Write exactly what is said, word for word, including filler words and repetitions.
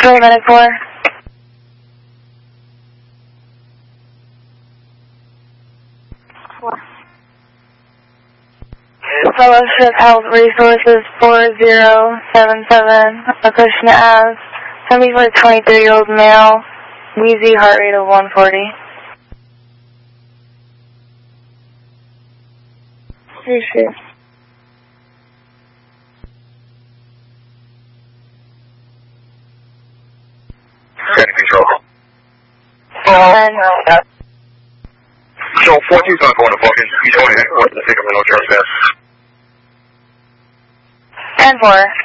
Paramedic four. Four. Fellowship Health Resources four zero seven seven, Acushnet Ave, seventy-four to twenty-three-year-old male, wheezy, heart rate of one forty. Appreciate. Scanning control. And, So fourteen's not going to Vulcan. He's going to headquarters to take a mental trespass. and four.